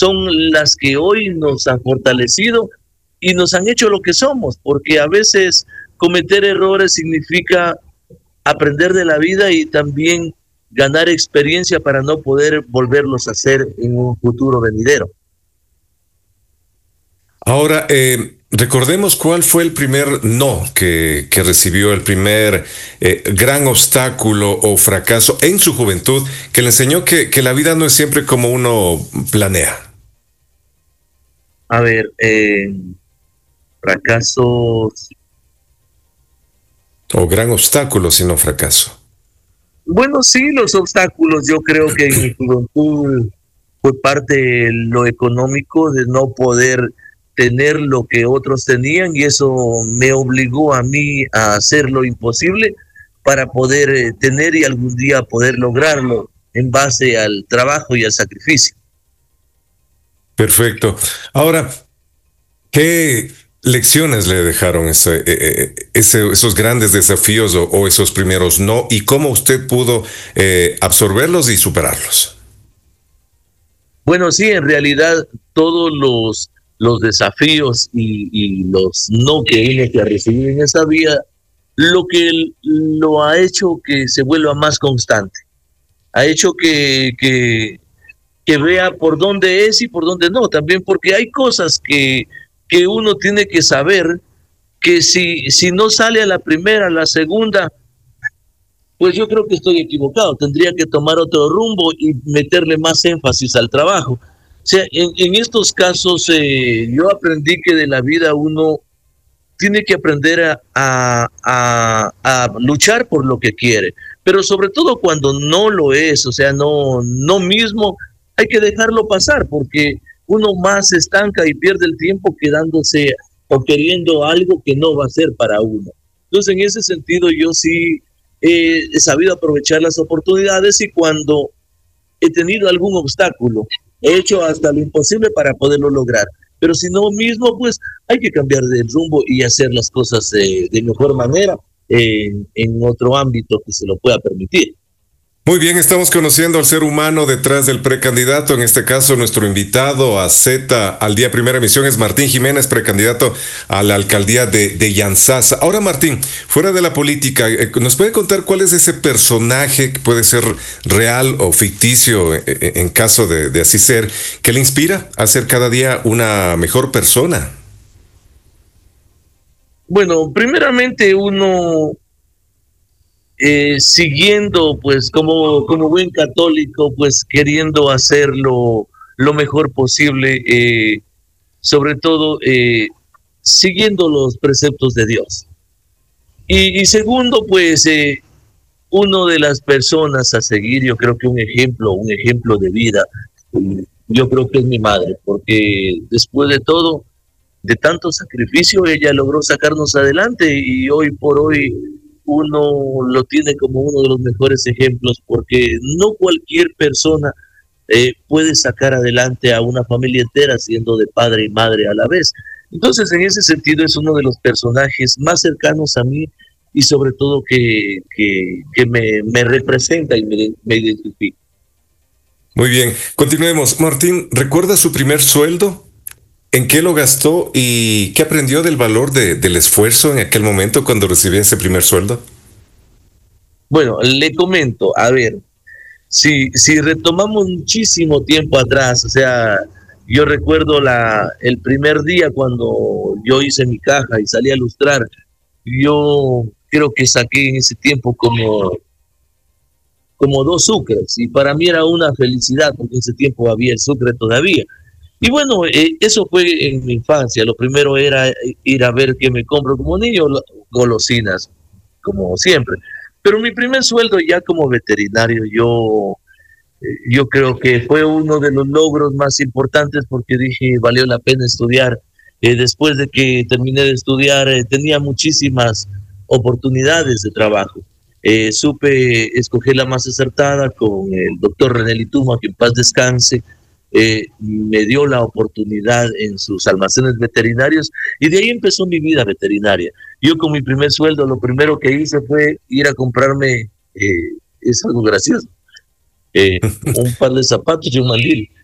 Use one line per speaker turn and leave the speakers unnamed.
son las que hoy nos han fortalecido y nos han hecho lo que somos, porque a veces cometer errores significa aprender de la vida y también ganar experiencia para no poder volverlos a hacer en un futuro venidero.
Ahora, recordemos cuál fue el primer no que recibió, el primer gran obstáculo o fracaso en su juventud que le enseñó que la vida no es siempre como uno planea.
A ver, fracasos.
O gran obstáculo, sino fracaso.
Bueno, sí, los obstáculos, yo creo que en mi juventud fue parte de lo económico, de no poder tener lo que otros tenían y eso me obligó a mí a hacer lo imposible para poder tener y algún día poder lograrlo en base al trabajo y al sacrificio.
Perfecto. Ahora, ¿qué lecciones le dejaron esos grandes desafíos o esos primeros no? ¿Y cómo usted pudo absorberlos y superarlos?
Bueno, sí, en realidad todos los desafíos y los no que uno que ha recibido en esa vida, lo que lo ha hecho que se vuelva más constante, ha hecho que vea por dónde es y por dónde no, también porque hay cosas que uno tiene que saber que si no sale a la primera, a la segunda, pues yo creo que estoy equivocado, tendría que tomar otro rumbo y meterle más énfasis al trabajo. O sea, en estos casos yo aprendí que de la vida uno tiene que aprender a luchar por lo que quiere, pero sobre todo cuando no lo es, o sea, no mismo, hay que dejarlo pasar porque uno más se estanca y pierde el tiempo quedándose o queriendo algo que no va a ser para uno. Entonces, en ese sentido, yo sí he sabido aprovechar las oportunidades y cuando he tenido algún obstáculo, he hecho hasta lo imposible para poderlo lograr. Pero si no mismo, pues hay que cambiar de rumbo y hacer las cosas de mejor manera en otro ámbito que se lo pueda permitir.
Muy bien, estamos conociendo al ser humano detrás del precandidato. En este caso, nuestro invitado a Z al día primera emisión es Martín Jiménez, precandidato a la alcaldía de Yantzaza. Ahora, Martín, fuera de la política, ¿nos puede contar cuál es ese personaje que puede ser real o ficticio en caso de así ser, que le inspira a ser cada día una mejor persona?
Bueno, primeramente uno siguiendo, pues como buen católico, pues queriendo hacer lo mejor posible, sobre todo siguiendo los preceptos de Dios. Y segundo, pues uno de las personas a seguir, yo creo que un ejemplo de vida, yo creo que es mi madre, porque después de todo, de tanto sacrificio, ella logró sacarnos adelante y hoy por hoy uno lo tiene como uno de los mejores ejemplos porque no cualquier persona puede sacar adelante a una familia entera siendo de padre y madre a la vez. Entonces, en ese sentido, es uno de los personajes más cercanos a mí y sobre todo que me representa y me identifica.
Muy bien, continuemos. Martín, ¿recuerda su primer sueldo? ¿En qué lo gastó y qué aprendió del valor del esfuerzo en aquel momento cuando recibía ese primer sueldo?
Bueno, le comento, a ver, si retomamos muchísimo tiempo atrás, o sea, yo recuerdo el primer día cuando yo hice mi caja y salí a lustrar, yo creo que saqué en ese tiempo como 2 sucres y para mí era una felicidad porque en ese tiempo había el sucre todavía. Y bueno, eso fue en mi infancia. Lo primero era ir a ver qué me compro como niño, golosinas, como siempre. Pero mi primer sueldo ya como veterinario, yo creo que fue uno de los logros más importantes porque dije, valió la pena estudiar. Después de que terminé de estudiar, tenía muchísimas oportunidades de trabajo. Supe escoger la más acertada con el doctor René Lituma, que en paz descanse. Me dio la oportunidad en sus almacenes veterinarios y de ahí empezó mi vida veterinaria. Yo con mi primer sueldo lo primero que hice fue ir a comprarme, es algo gracioso, un par de zapatos y un mandil.